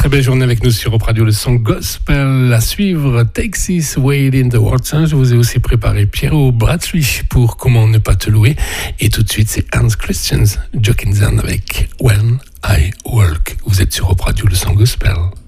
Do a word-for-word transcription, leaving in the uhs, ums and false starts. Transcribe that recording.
Très belle journée avec nous sur Europe Radio, le son gospel à suivre. Take This Wade in the World. Je vous ai aussi préparé Piero Bradley pour Comment ne pas te louer. Et tout de suite, c'est Hans Christian Jokinson avec When I Walk. Vous êtes sur Europe Radio, le son gospel.